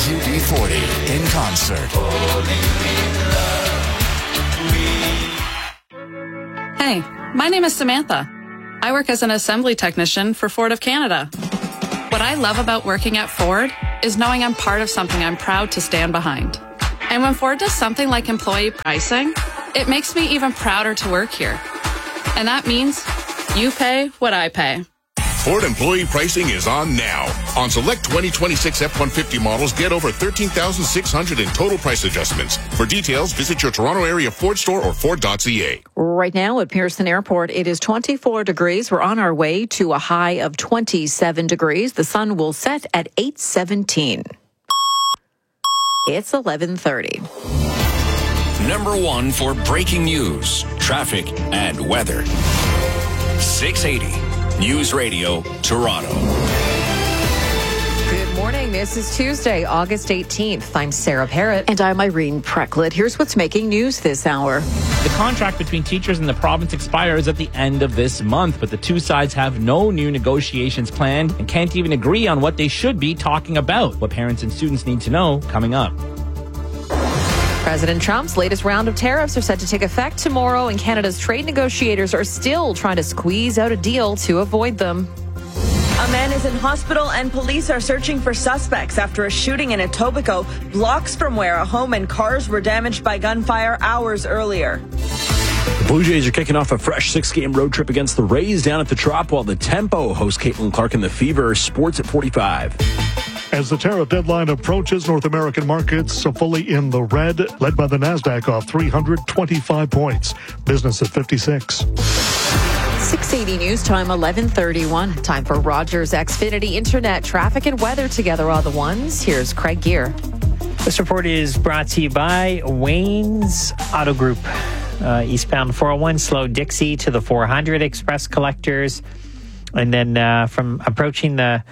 UB40 in concert. Hey, my name is Samantha. I work as an assembly technician for Ford of Canada. What I love about working at Ford is knowing I'm part of something I'm proud to stand behind. And when Ford does something like employee pricing, it makes me even prouder to work here. And that means you pay what I pay. Ford employee pricing is on now. On select 2026 F-150 models, get over $13,600 in total price adjustments. For details, visit your Toronto area Ford store or Ford.ca. Right now at Pearson Airport, it is 24 degrees. We're on our way to a high of 27 degrees. The sun will set at 8:17. It's 11:30. Number one for breaking news, traffic, and weather. 680 News Radio, Toronto. Good morning. This is Tuesday, August 18th. I'm Sarah Parrott. And I'm Irene Precklett. Here's what's making news this hour. The contract between teachers and the province expires at the end of this month, but the two sides have no new negotiations planned and can't even agree on what they should be talking about. What parents and students need to know coming up. President Trump's latest round of tariffs are set to take effect tomorrow, and Canada's trade negotiators are still trying to squeeze out a deal to avoid them. A man is in hospital and police are searching for suspects after a shooting in Etobicoke, blocks from where a home and cars were damaged by gunfire hours earlier. The Blue Jays are kicking off a fresh 6-game road trip against the Rays down at the Trop, while the Tempo hosts Caitlin Clark and the Fever. Sports at 45. As the tariff deadline approaches, North American markets are fully in the red, led by the Nasdaq off 325 points. Business at 56. 680 News Time, 11:31. Time for Rogers Xfinity Internet traffic and weather together all the ones. Here's Craig Gear. This report is brought to you by Wayne's Auto Group. Eastbound 401, slow Dixie to the 400 Express Collectors. And then from approaching the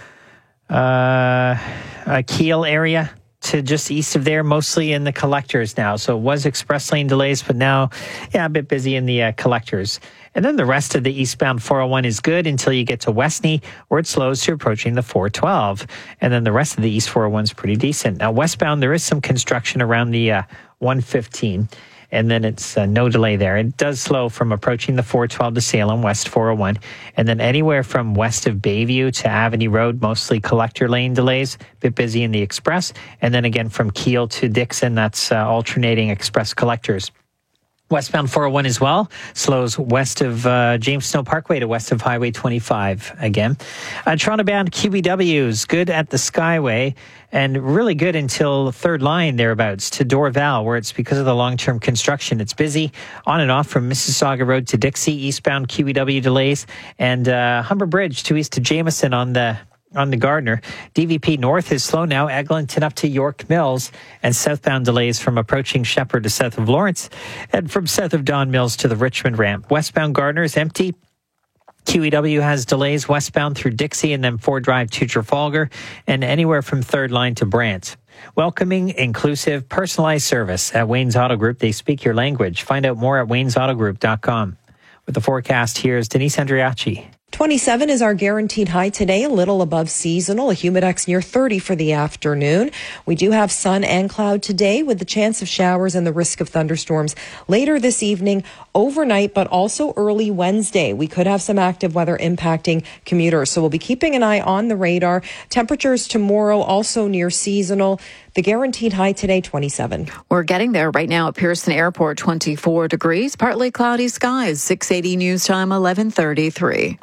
Kiel area to just east of there, mostly in the Collectors now. So it was express lane delays, but now, a bit busy in the Collectors. And then the rest of the eastbound 401 is good until you get to Westney, where it slows to approaching the 412. And then the rest of the east 401 is pretty decent. Now, westbound, there is some construction around the 115. And then it's no delay there. It does slow from approaching the 412 to Salem, west 401. And then anywhere from west of Bayview to Avenue Road, mostly collector lane delays, a bit busy in the express. And then again from Kiel to Dixon, that's alternating express collectors. Westbound 401 as well, slows west of James Snow Parkway to west of Highway 25 again. Toronto-bound QEWs, good at the Skyway, and really good until third line thereabouts to Dorval, where it's because of the long-term construction. It's busy on and off from Mississauga Road to Dixie, eastbound QEW delays, and Humber Bridge to east to Jameson on the Gardner. DVP North is slow now, Eglinton up to York Mills, and southbound delays from approaching Shepherd to south of Lawrence, and from south of Don Mills to the Richmond ramp. Westbound Gardner is empty. QEW has delays westbound through Dixie and then Ford Drive to Trafalgar, and anywhere from third line to Brant. Welcoming, inclusive, personalized service at Wayne's Auto Group. They speak your language. Find out more at waynesautogroup.com. With the forecast, here's Denise Andriachi. 27 is our guaranteed high today, a little above seasonal, a humidex near 30 for the afternoon. We do have sun and cloud today with the chance of showers and the risk of thunderstorms later this evening, overnight, but also early Wednesday. We could have some active weather impacting commuters, so we'll be keeping an eye on the radar. Temperatures tomorrow also near seasonal. The guaranteed high today, 27. We're getting there right now at Pearson Airport, 24 degrees, partly cloudy skies. 680 News Time, 11:33.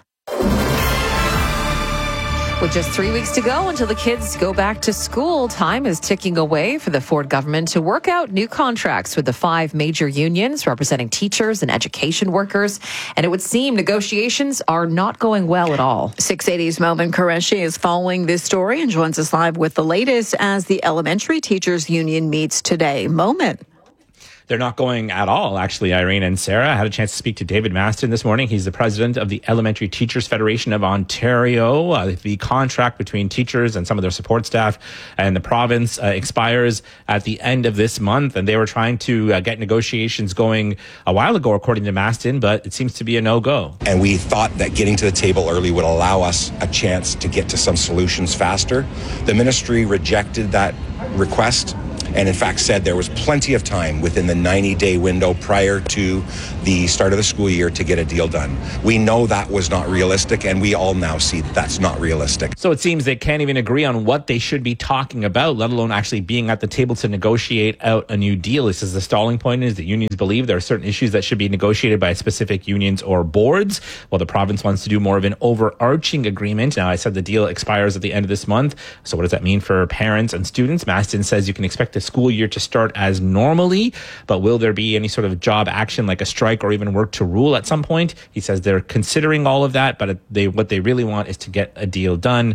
With just 3 weeks to go until the kids go back to school, time is ticking away for the Ford government to work out new contracts with the 5 major unions representing teachers and education workers. And it would seem negotiations are not going well at all. 680's Melvin Qureshi is following this story and joins us live with the latest as the elementary teachers union meets today. Moment. they're not going at all, actually, Irene and Sarah. I had a chance to speak to David Maston this morning. He's the president of the Elementary Teachers Federation of Ontario. The contract between teachers and some of their support staff and the province expires at the end of this month, and they were trying to get negotiations going a while ago, according to Maston, but it seems to be a no-go. And we thought that getting to the table early would allow us a chance to get to some solutions faster. The ministry rejected that request and in fact said there was plenty of time within the 90-day window prior to the start of the school year to get a deal done. We know that was not realistic, and we all now see that that's not realistic. So it seems they can't even agree on what they should be talking about, let alone actually being at the table to negotiate out a new deal. This is the stalling point is that unions believe there are certain issues that should be negotiated by specific unions or boards, while the province wants to do more of an overarching agreement. Now, I said the deal expires at the end of this month. So what does that mean for parents and students? Maston says you can expect the school year to start as normally, but will there be any sort of job action like a strike or even work to rule at some point? He says they're considering all of that, but what they really want is to get a deal done.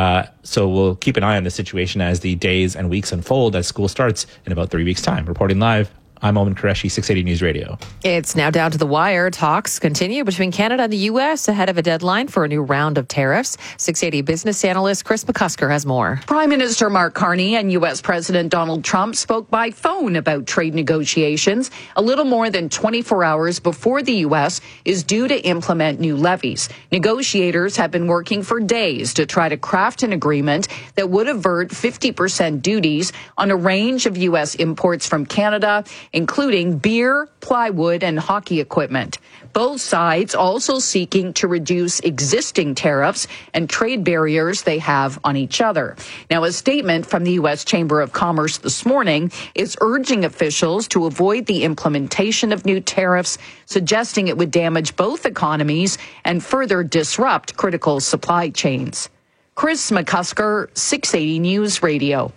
So we'll keep an eye on the situation as the days and weeks unfold as school starts in about 3 weeks' time. Reporting live, I'm Omen Qureshi, 680 News Radio. It's now down to the wire. Talks continue between Canada and the U.S. ahead of a deadline for a new round of tariffs. 680 business analyst Chris McCusker has more. Prime Minister Mark Carney and U.S. President Donald Trump spoke by phone about trade negotiations a little more than 24 hours before the U.S. is due to implement new levies. Negotiators have been working for days to try to craft an agreement that would avert 50% duties on a range of U.S. imports from Canada, including beer, plywood, and hockey equipment. Both sides also seeking to reduce existing tariffs and trade barriers they have on each other. Now, a statement from the U.S. Chamber of Commerce this morning is urging officials to avoid the implementation of new tariffs, suggesting it would damage both economies and further disrupt critical supply chains. Chris McCusker, 680 News Radio.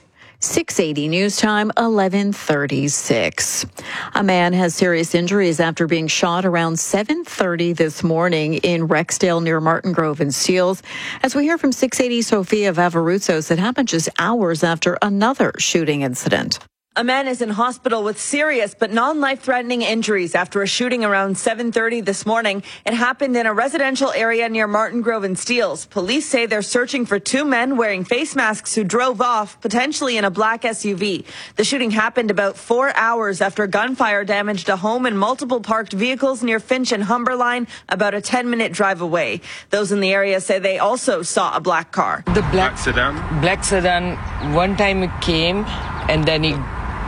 680 News Time, 11:36. A man has serious injuries after being shot around 7:30 this morning in Rexdale near Martin Grove and Steeles. As we hear from 680 Sophia Vavarutsos, it happened just hours after another shooting incident. A man is in hospital with serious but non-life-threatening injuries after a shooting around 7:30 this morning. It happened in a residential area near Martin Grove and Steeles. Police say they're searching for two men wearing face masks who drove off, potentially in a black SUV. The shooting happened about 4 hours after gunfire damaged a home and multiple parked vehicles near Finch and Humberline, about a 10-minute drive away. Those in the area say they also saw a black car. The black sedan? Black sedan, one time it came and then it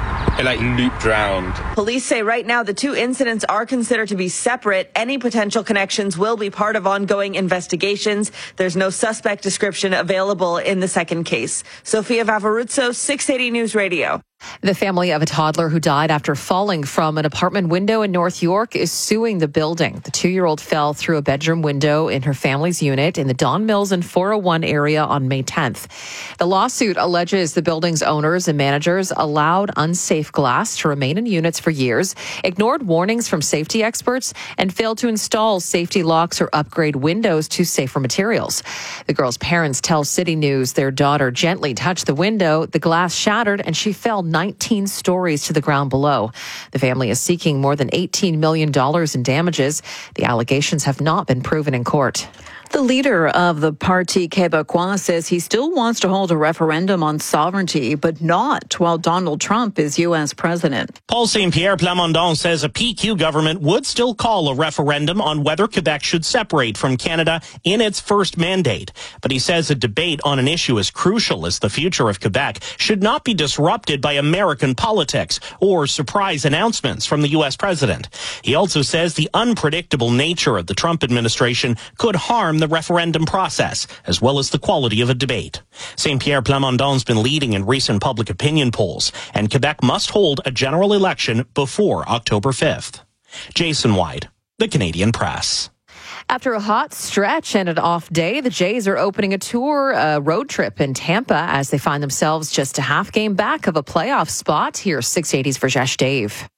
looped round. Police say right now the two incidents are considered to be separate. Any potential connections will be part of ongoing investigations. There's no suspect description available in the second case. Sophia Vavarutsos, 680 News Radio. The family of a toddler who died after falling from an apartment window in North York is suing the building. The 2-year-old fell through a bedroom window in her family's unit in the Don Mills and 401 area on May 10th. The lawsuit alleges the building's owners and managers allowed unsafe glass to remain in units for years, ignored warnings from safety experts, and failed to install safety locks or upgrade windows to safer materials. The girl's parents tell City News their daughter gently touched the window, the glass shattered, and she fell 19 stories to the ground below. The family is seeking more than $18 million in damages. The allegations have not been proven in court. The leader of the Parti Québécois says he still wants to hold a referendum on sovereignty, but not while Donald Trump is U.S. president. Paul St. Pierre Plamondon says a PQ government would still call a referendum on whether Quebec should separate from Canada in its first mandate. But he says a debate on an issue as crucial as the future of Quebec should not be disrupted by American politics or surprise announcements from the U.S. president. He also says the unpredictable nature of the Trump administration could harm the referendum process, as well as the quality of a debate. St. Pierre Plamondon's been leading in recent public opinion polls, and Quebec must hold a general election before October 5th. Jason White, The Canadian Press. After a hot stretch and an off day, the Jays are opening a road trip in Tampa as they find themselves just a half game back of a playoff spot. Here's 680's Rajesh Dave.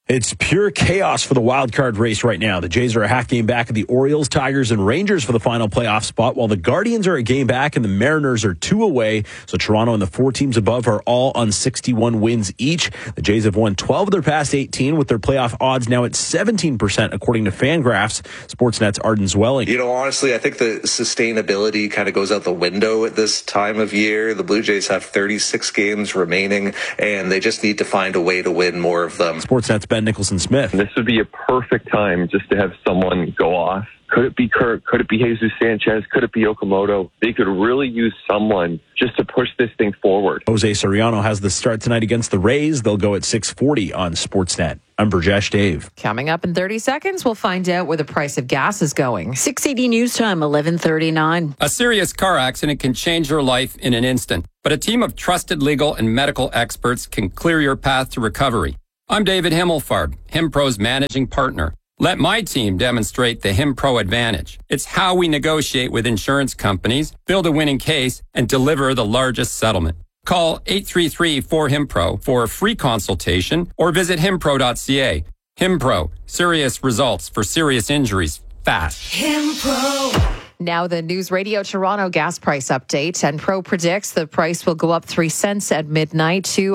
It's pure chaos for the wild card race right now. The Jays are a half game back of the Orioles, Tigers, and Rangers for the final playoff spot, while the Guardians are a game back and the Mariners are 2 away. So Toronto and the 4 teams above are all on 61 wins each. The Jays have won 12 of their past 18, with their playoff odds now at 17%, according to Fangraphs. Sportsnet's Arden Zwelling. Honestly, I think the sustainability kind of goes out the window at this time of year. The Blue Jays have 36 games remaining, and they just need to find a way to win more of them. Sportsnet's Ben Nicholson-Smith. This would be a perfect time just to have someone go off. Could it be Kirk? Could it be Jesus Sanchez? Could it be Okamoto? They could really use someone just to push this thing forward. Jose Soriano has the start tonight against the Rays. They'll go at 6:40 on Sportsnet. I'm Burjesh Dave. Coming up in 30 seconds, we'll find out where the price of gas is going. 680 News Time, 11:39. A serious car accident can change your life in an instant, but a team of trusted legal and medical experts can clear your path to recovery. I'm David Himmelfarb, HimPro's managing partner. Let my team demonstrate the HimPro advantage. It's how we negotiate with insurance companies, build a winning case, and deliver the largest settlement. Call 833-4HIMPRO for a free consultation or visit himpro.ca. HimPro, serious results for serious injuries fast. HimPro. Now the News Radio Toronto gas price update. HimPro predicts the price will go up 3 cents at midnight to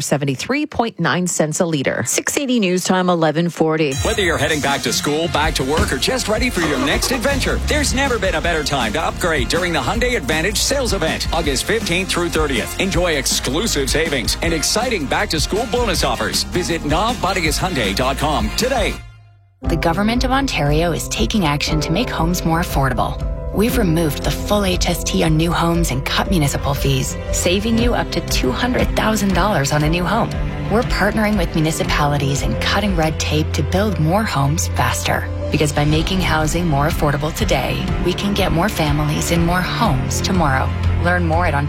$1.73.9 a liter. 680 News Time, 11:40. Whether you're heading back to school, back to work, or just ready for your next adventure, there's never been a better time to upgrade during the Hyundai Advantage sales event, August 15th through 30th. Enjoy exclusive savings and exciting back-to-school bonus offers. Visit NovBodigasHyundai.com today. The Government of Ontario is taking action to make homes more affordable. We've removed the full HST on new homes and cut municipal fees, saving you up to $200,000 on a new home. We're partnering with municipalities and cutting red tape to build more homes faster. Because by making housing more affordable today, we can get more families in more homes tomorrow. Learn more at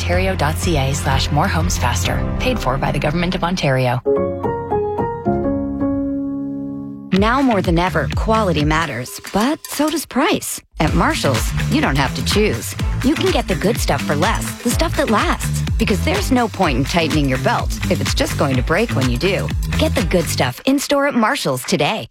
ontario.ca/morehomesfaster. Paid for by the Government of Ontario. Now more than ever, quality matters, but so does price. At Marshall's, you don't have to choose. You can get the good stuff for less, the stuff that lasts. Because there's no point in tightening your belt if it's just going to break when you do. Get the good stuff in-store at Marshall's today.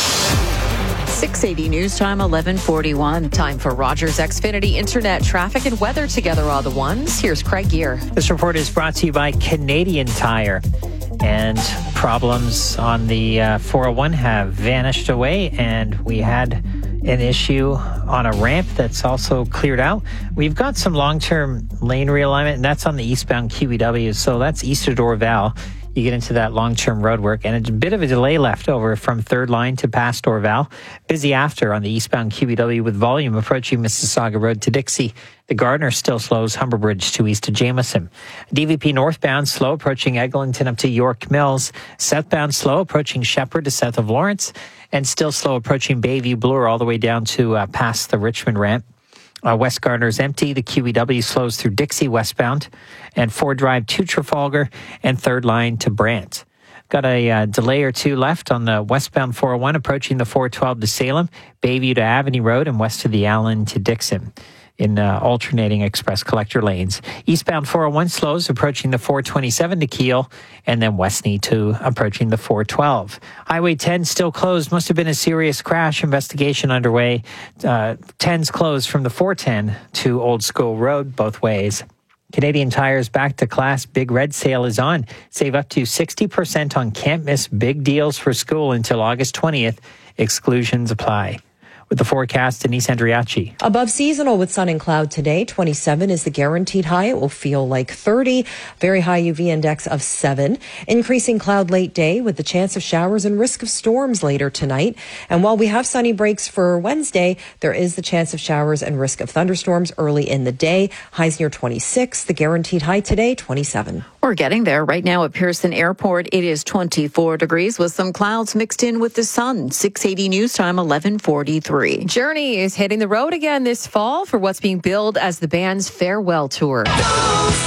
680 News Time, 11:41. Time for Rogers Xfinity Internet traffic and weather together all the ones. Here's Craig Gear. This report is brought to you by Canadian Tire. And problems on the 401 have vanished away, and we had an issue on a ramp that's also cleared out. We've got some long-term lane realignment, and that's on the eastbound QEW, so that's east of Dorval. You get into that long-term road work, and a bit of a delay left over from third line to past Dorval. Busy after on the eastbound QEW with volume approaching Mississauga Road to Dixie. The Gardner still slows Humber Bridge to east of Jameson. DVP northbound slow approaching Eglinton up to York Mills. Southbound slow approaching Shepherd to south of Lawrence. And still slow approaching Bayview Bloor all the way down to past the Richmond ramp. West Gardner's empty. The QEW slows through Dixie westbound. And Ford Drive to Trafalgar and third line to Brant. Got a delay or two left on the westbound 401 approaching the 412 to Salem, Bayview to Avenue Road, and west of the Allen to Dixon in alternating express collector lanes. Eastbound 401 slows approaching the 427 to Kiel, and then Westney to approaching the 412. Highway 10 still closed. Must have been a serious crash. Investigation underway. 10's closed from the 410 to Old School Road both ways. Canadian Tire's Back to Class Big Red Sale is on. Save up to 60% on can't miss big deals for school until August 20th. Exclusions apply. With the forecast, Denise Andriachi. Above seasonal with sun and cloud today. 27 is the guaranteed high. It will feel like 30. Very high UV index of 7. Increasing cloud late day with the chance of showers and risk of storms later tonight. And while we have sunny breaks for Wednesday, there is the chance of showers and risk of thunderstorms early in the day. Highs near 26. The guaranteed high today, 27. We're getting there. Right now at Pearson Airport, it is 24 degrees with some clouds mixed in with the sun. 680 News Time, 11:43. Journey is hitting the road again this fall for what's being billed as the band's farewell tour.